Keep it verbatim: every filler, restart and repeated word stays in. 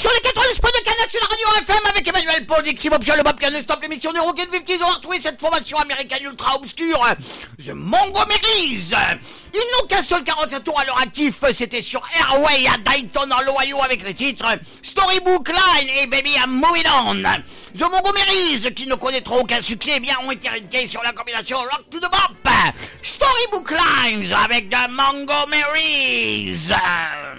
sur les quatre-vingts points de Canal sur la radio F M avec Emmanuel Paul, Dixie Bob, Pierre le Bob, Piano Stop, l'émission des Rocket cinquante. On va retrouver cette formation américaine ultra obscure, The Montgomerys. Ils n'ont qu'un seul quarante-sept tours à leur actif, c'était sur Airway à Dayton dans l'Ohio avec les titres Storybook Line et Baby I'm Moving On. The Montgomerys, qui ne connaîtront aucun succès, eh bien, ont été indiqués sur la combinaison Rock to the Bop. Storybook Lines avec The Montgomerys.